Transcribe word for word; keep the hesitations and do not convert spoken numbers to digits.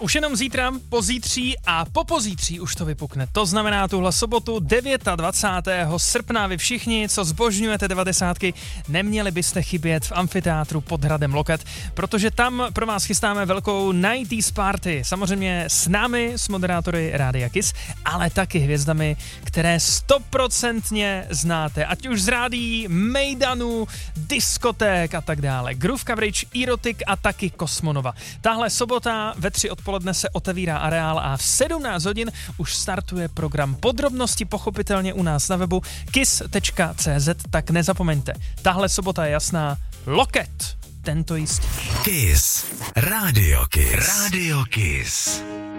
Už jenom zítra, pozítří a popozítří už to vypukne. To znamená tuhle sobotu dvacátého devátého srpna. Vy všichni, co zbožňujete devadesátky, neměli byste chybět v amfiteátru pod hradem Loket, protože tam pro vás chystáme velkou nineties party. Samozřejmě s námi, s moderátory Rádia Kiss, ale taky hvězdami, které stoprocentně znáte. Ať už z rádií, mejdanů, diskoték a tak dále. Groove Coverage, Erotic a taky Kosmonova. Tahle sobota ve tři odpoledne se otevírá areál a v sedmnáct hodin už startuje program. Podrobnosti pochopitelně u nás na webu kiss tečka cz, tak nezapomeňte. Tahle sobota je jasná. Loket, tento jistě. Kiss. Radio Kiss. Radio Kiss.